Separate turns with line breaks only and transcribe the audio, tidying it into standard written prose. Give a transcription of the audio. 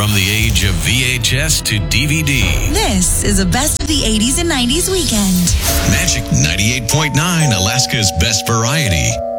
From the age of VHS to DVD.
This is a best of the 80s and 90s weekend.
Magic 98.9, Alaska's best variety.